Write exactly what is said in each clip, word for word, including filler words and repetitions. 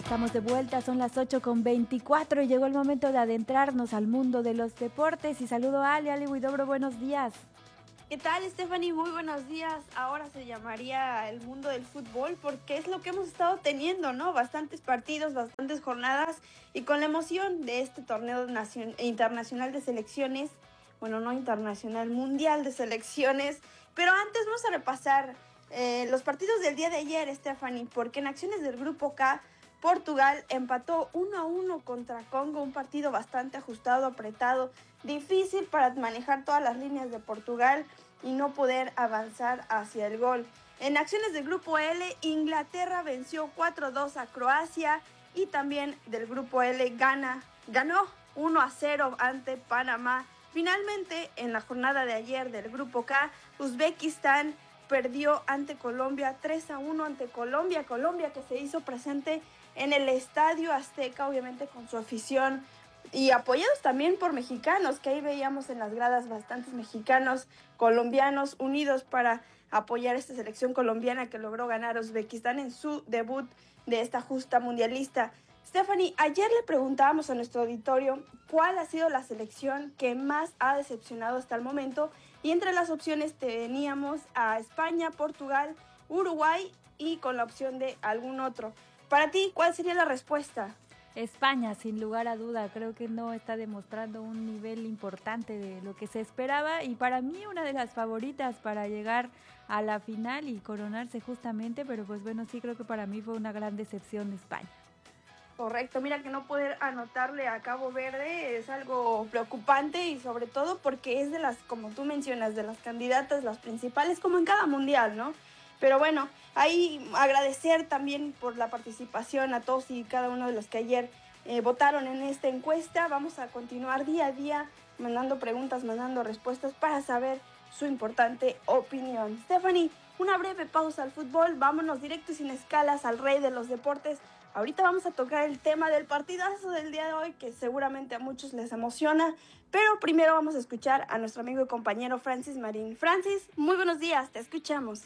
Estamos de vuelta, son las ocho con veinticuatro y llegó el momento de adentrarnos al mundo de los deportes. Y saludo a Ali, Ali Huidobro, buenos días. ¿Qué tal, Stephanie? Muy buenos días. Ahora se llamaría el mundo del fútbol porque es lo que hemos estado teniendo, ¿no? Bastantes partidos, bastantes jornadas y con la emoción de este torneo nacion- internacional de selecciones, bueno, no internacional, mundial de selecciones. Pero antes vamos a repasar eh, los partidos del día de ayer, Stephanie, porque en acciones del Grupo K, Portugal empató uno a uno contra Congo, un partido bastante ajustado, apretado, difícil para manejar todas las líneas de Portugal y no poder avanzar hacia el gol. En acciones del Grupo L, Inglaterra venció cuatro a dos a Croacia y también del Grupo L, Ghana ganó uno a cero ante Panamá. Finalmente, en la jornada de ayer del Grupo K, Uzbekistán perdió ante Colombia tres a uno ante Colombia, Colombia que se hizo presente en el Estadio Azteca, obviamente con su afición y apoyados también por mexicanos, que ahí veíamos en las gradas bastantes mexicanos, colombianos unidos para apoyar a esta selección colombiana que logró ganar a Uzbekistán en su debut de esta justa mundialista. Stephanie, ayer le preguntábamos a nuestro auditorio cuál ha sido la selección que más ha decepcionado hasta el momento y entre las opciones teníamos a España, Portugal, Uruguay y con la opción de algún otro. Para ti, ¿cuál sería la respuesta? España, sin lugar a duda, creo que no está demostrando un nivel importante de lo que se esperaba y para mí una de las favoritas para llegar a la final y coronarse justamente, pero pues bueno, sí creo que para mí fue una gran decepción España. Correcto, mira que no poder anotarle a Cabo Verde es algo preocupante y sobre todo porque es de las, como tú mencionas, de las candidatas, las principales, como en cada mundial, ¿no? Pero bueno, ahí agradecer también por la participación a todos y cada uno de los que ayer eh, votaron en esta encuesta. Vamos a continuar día a día mandando preguntas, mandando respuestas para saber su importante opinión. Stephanie, una breve pausa al fútbol, vámonos directo y sin escalas al rey de los deportes. Ahorita vamos a tocar el tema del partidazo del día de hoy, que seguramente a muchos les emociona, pero primero vamos a escuchar a nuestro amigo y compañero Francis Marín. Francis, muy buenos días, te escuchamos.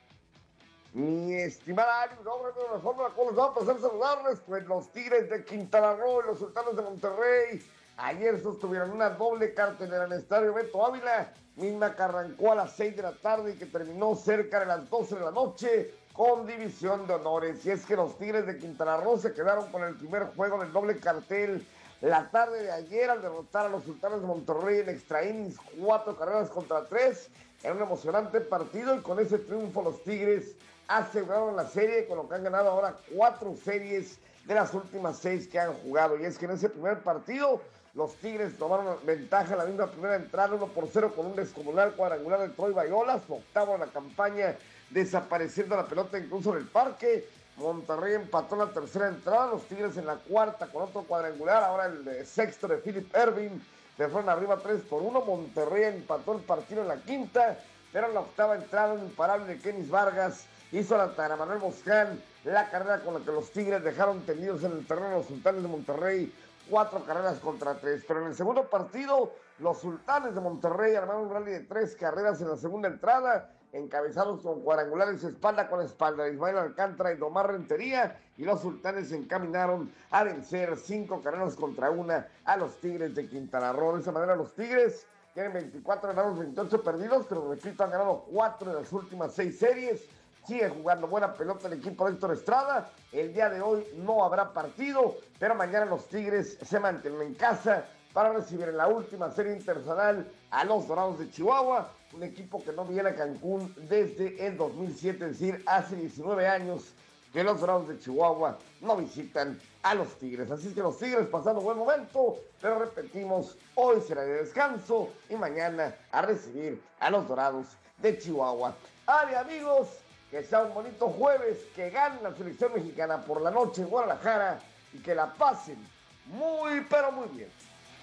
Mi estimada Ari, no, de la forma como les va a pasar saludarles, pues los Tigres de Quintana Roo y los Sultanes de Monterrey ayer sostuvieron una doble cartelera en el Estadio Beto Ávila, misma que arrancó a las seis de la tarde y que terminó cerca de las doce de la noche con división de honores. Y es que los Tigres de Quintana Roo se quedaron con el primer juego del doble cartel la tarde de ayer al derrotar a los Sultanes de Monterrey en extra innings, cuatro carreras contra tres. Era un emocionante partido y con ese triunfo los Tigres aseguraron la serie, con lo que han ganado ahora cuatro series de las últimas seis que han jugado. Y es que en ese primer partido los Tigres tomaron ventaja en la misma primera entrada, uno por cero con un descomunal cuadrangular de Troy Bayola, su octavo en la campaña, desapareciendo la pelota incluso en el parque. Monterrey empató en la tercera entrada, los Tigres en la cuarta con otro cuadrangular, ahora el de sexto de Philip Ervin, se fueron arriba tres por uno, Monterrey empató el partido en la quinta, pero en la octava entrada un imparable de Kenis Vargas hizo la Tara Manuel Moscán, la carrera con la que los Tigres dejaron tendidos en el terreno de los Sultanes de Monterrey, cuatro carreras contra tres. Pero en el segundo partido, los Sultanes de Monterrey armaron un rally de tres carreras en la segunda entrada, encabezados con cuadrangulares espalda con espalda de Ismael Alcántara y Domar Rentería, y los Sultanes se encaminaron a vencer cinco carreras contra una a los Tigres de Quintana Roo. De esa manera los Tigres tienen veinticuatro ganados, veintiocho perdidos, pero repito, han ganado cuatro de las últimas seis series. Sigue jugando buena pelota el equipo de Héctor Estrada. El día de hoy no habrá partido, pero mañana los Tigres se mantienen en casa para recibir en la última serie internacional a los Dorados de Chihuahua, un equipo que no viene a Cancún desde el dos mil siete, es decir, hace diecinueve años que los Dorados de Chihuahua no visitan a los Tigres. Así es que los Tigres pasando un buen momento, pero repetimos, hoy será de descanso y mañana a recibir a los Dorados de Chihuahua. ¡Ale, amigos! Que sea un bonito jueves, que gane la selección mexicana por la noche en Guadalajara y que la pasen muy, pero muy bien.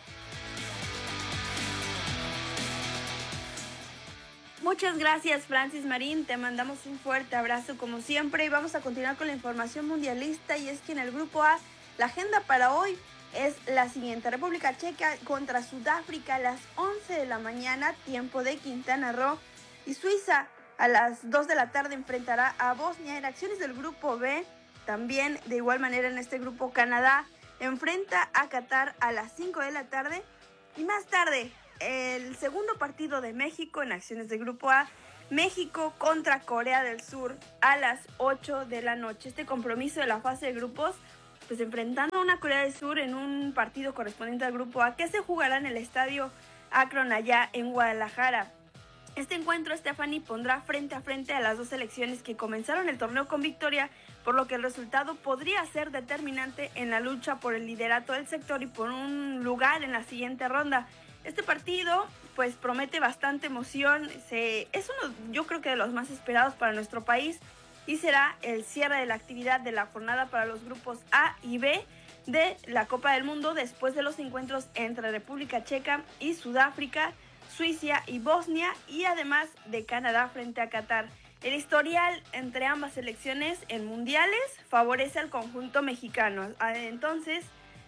Muchas gracias, Francis Marín, te mandamos un fuerte abrazo como siempre y vamos a continuar con la información mundialista. Y es que en el grupo A, la agenda para hoy es la siguiente: República Checa contra Sudáfrica a las once de la mañana, tiempo de Quintana Roo, y Suiza a las dos de la tarde enfrentará a Bosnia. En acciones del grupo B, También, de igual manera, en este grupo, Canadá enfrenta a Qatar a las cinco de la tarde. Y más tarde, el segundo partido de México en acciones de grupo A, México contra Corea del Sur a las ocho de la noche. Este compromiso de la fase de grupos, pues enfrentando a una Corea del Sur en un partido correspondiente al grupo A, que se jugará en el estadio Akron allá en Guadalajara. Este encuentro, Stephanie, pondrá frente a frente a las dos selecciones que comenzaron el torneo con victoria, por lo que el resultado podría ser determinante en la lucha por el liderato del sector y por un lugar en la siguiente ronda. Este partido pues promete bastante emoción, se, es uno yo creo que de los más esperados para nuestro país y será el cierre de la actividad de la jornada para los grupos A y B de la Copa del Mundo después de los encuentros entre República Checa y Sudáfrica, Suiza y Bosnia y además de Canadá frente a Qatar. El historial entre ambas selecciones en mundiales favorece al conjunto mexicano, entonces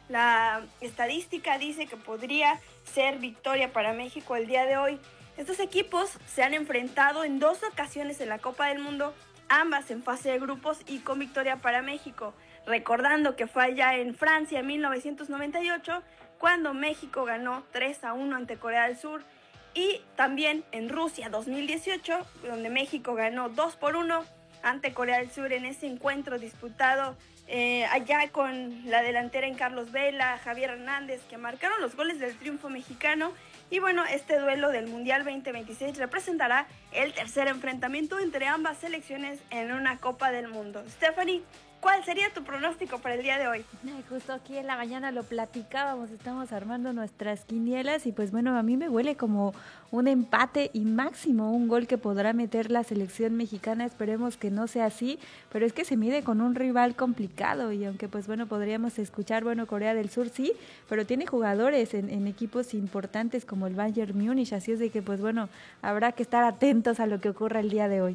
la estadística dice que podría ser victoria para México el día de hoy. Estos equipos se han enfrentado en dos ocasiones en la Copa del Mundo, ambas en fase de grupos y con victoria para México. Recordando que fue allá en Francia en mil novecientos noventa y ocho, cuando México ganó tres a uno ante Corea del Sur, y también en Rusia dos mil dieciocho, donde México ganó dos por uno ante Corea del Sur en ese encuentro disputado Eh, allá con la delantera en Carlos Vela, Javier Hernández, que marcaron los goles del triunfo mexicano. Y bueno, este duelo del Mundial veinte veintiséis representará el tercer enfrentamiento entre ambas selecciones en una Copa del Mundo. Stephanie, ¿cuál sería tu pronóstico para el día de hoy? Justo aquí en la mañana lo platicábamos, estamos armando nuestras quinielas y pues bueno, a mí me huele como un empate y máximo un gol que podrá meter la selección mexicana. Esperemos que no sea así, pero es que se mide con un rival complicado y aunque pues bueno, podríamos escuchar, bueno, Corea del Sur sí, pero tiene jugadores en, en equipos importantes como el Bayern Múnich, así es de que pues bueno, habrá que estar atentos a lo que ocurra el día de hoy.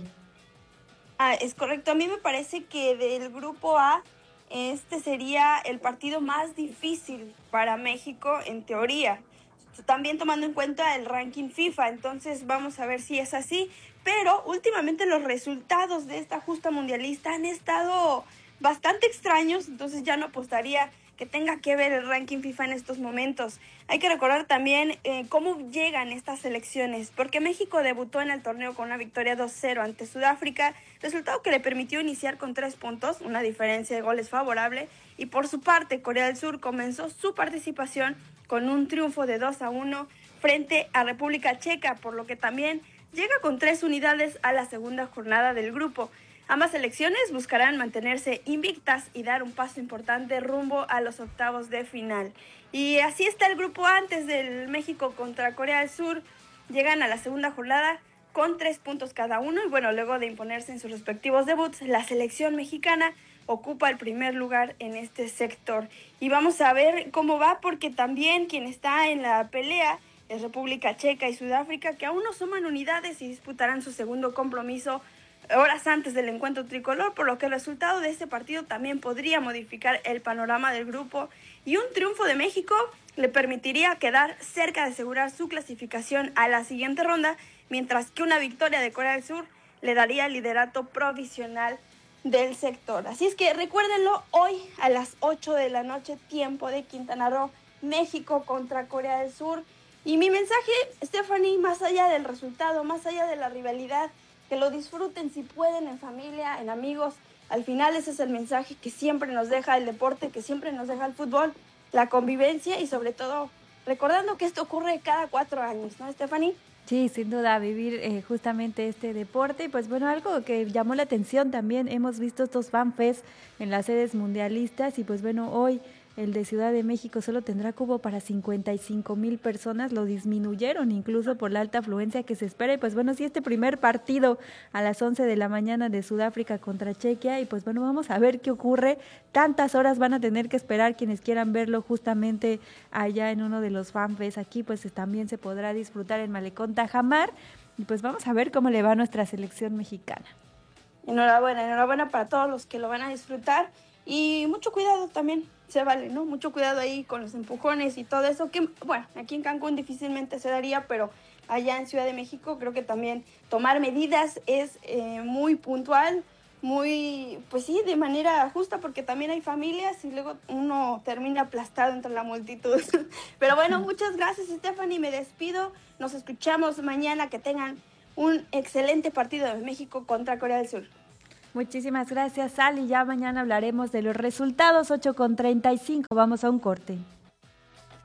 Ah, es correcto. A mí me parece que del grupo A, este sería el partido más difícil para México en teoría. También tomando en cuenta el ranking FIFA, entonces vamos a ver si es así. Pero últimamente los resultados de esta justa mundialista han estado bastante extraños, entonces ya no apostaría que tenga que ver el ranking FIFA en estos momentos. Hay que recordar también eh, cómo llegan estas selecciones, porque México debutó en el torneo con una victoria dos cero ante Sudáfrica, resultado que le permitió iniciar con tres puntos, una diferencia de goles favorable, y por su parte Corea del Sur comenzó su participación con un triunfo de dos a uno frente a República Checa, por lo que también llega con tres unidades a la segunda jornada del grupo. Ambas selecciones buscarán mantenerse invictas y dar un paso importante rumbo a los octavos de final. Y así está el grupo antes del México contra Corea del Sur. Llegan a la segunda jornada con tres puntos cada uno y bueno, luego de imponerse en sus respectivos debuts, la selección mexicana ocupa el primer lugar en este sector. Y vamos a ver cómo va porque también quien está en la pelea es República Checa y Sudáfrica, que aún no suman unidades y disputarán su segundo compromiso horas antes del encuentro tricolor, por lo que el resultado de este partido también podría modificar el panorama del grupo y un triunfo de México le permitiría quedar cerca de asegurar su clasificación a la siguiente ronda, mientras que una victoria de Corea del Sur le daría el liderato provisional del sector. Así es que recuérdenlo, hoy a las ocho de la noche, tiempo de Quintana Roo, México contra Corea del Sur. Y mi mensaje, Stephanie, más allá del resultado, más allá de la rivalidad, que lo disfruten si pueden, en familia, en amigos. Al final ese es el mensaje que siempre nos deja el deporte, que siempre nos deja el fútbol, la convivencia y sobre todo recordando que esto ocurre cada cuatro años, ¿no, Stephanie? Sí, sin duda, vivir eh, justamente este deporte. Y pues bueno, algo que llamó la atención también, hemos visto estos fanfests en las sedes mundialistas y pues bueno, hoy el de Ciudad de México solo tendrá cupo para cincuenta y cinco mil personas, lo disminuyeron incluso por la alta afluencia que se espera. Y pues bueno, sí, este primer partido a las once de la mañana de Sudáfrica contra Chequia y pues bueno, vamos a ver qué ocurre. Tantas horas van a tener que esperar quienes quieran verlo justamente allá en uno de los fanfests. Aquí pues también se podrá disfrutar en Malecón Tajamar y pues vamos a ver cómo le va a nuestra selección mexicana. Enhorabuena, enhorabuena para todos los que lo van a disfrutar y mucho cuidado también. Se vale, ¿no? Mucho cuidado ahí con los empujones y todo eso, que bueno, aquí en Cancún difícilmente se daría, pero allá en Ciudad de México creo que también tomar medidas es eh, muy puntual, muy, pues sí, de manera justa, porque también hay familias y luego uno termina aplastado entre la multitud. Pero bueno, muchas gracias, Stephanie, me despido. Nos escuchamos mañana. Que tengan un excelente partido de México contra Corea del Sur. Muchísimas gracias, Sally. Ya mañana hablaremos de los resultados. Ocho con treinta y cinco. Vamos a un corte.